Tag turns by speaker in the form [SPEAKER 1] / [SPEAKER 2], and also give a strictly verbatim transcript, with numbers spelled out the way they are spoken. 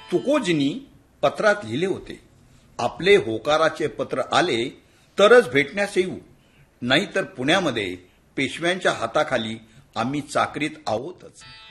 [SPEAKER 1] तुकोजींनी पत्रात लिहिले होते, आपले होकाराचे पत्र आले तरच भेटण्यास येऊ, नाहीतर पुण्यामध्ये पेशव्यांच्या हाताखाली आम्ही चाकरीत आहोतच.